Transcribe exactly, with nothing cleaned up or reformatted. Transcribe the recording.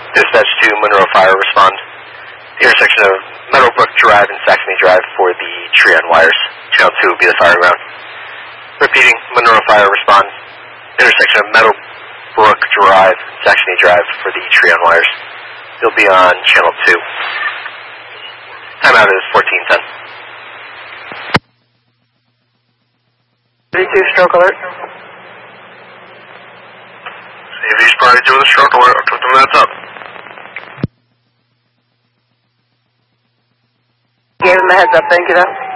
Dispatch to Monroe Fire, respond. The intersection of Meadowbrook Drive and Saxony Drive for the tree on wires. Channel two will be the fire ground. Repeating, Monroe Fire, respond. Intersection of Meadowbrook Drive, Saxony Drive for the tree on wires. They'll be on channel two. Timeout is fourteen ten. thirty-two, stroke alert. C V's probably doing the stroke alert. I'll put them that's up. Gave him a heads up, thank you though.